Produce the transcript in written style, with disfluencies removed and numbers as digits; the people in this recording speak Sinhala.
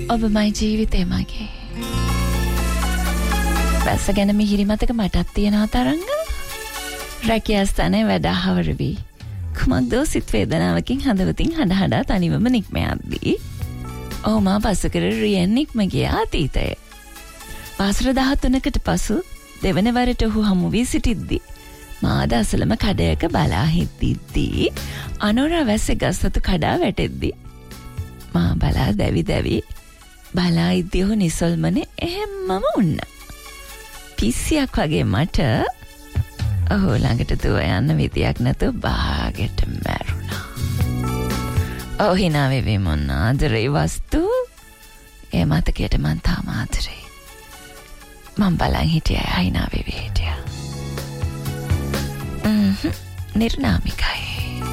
ඔබ මයි ජීවිතේ මගේ. වැස්ස ගැන මිහිරි මතක මටත් තියෙනවා තරංග. රැකියා ස්ථානයේ වැඩ අහවර වී කුමක්දෝ සිත් වේදනාවකින් හදවතින් හඬ තනිවම නික්ම යද්දී ඔහු මා පසුකර රියෙන් නික්ම ගිය අතීතය. වසර 13කට පසු දෙවන වරට ඔහු හමු වී සිටිද්දී මා දසලම කඩයක බලා හිටිද්දී අනෝරා වැස්සේ ගස්වතු කඩා වැටෙද්දී මා බලා දැවි බලා ඉද්දී ඔහු නිසල්මනේ එහෙම්මම වුණා. පිස්සියක් වගේ මට ඔහු ළඟට දුව යන්න විදියක් නැතුව බාගෙට මැරුණා. ඔහු hina වෙවි මොන ආදරේ වස්තු ඒ මතකයට මං තාම ආදරේ. මං බලන් හිටියා hina වෙවි හිටියා. නිර්නාමිකයි.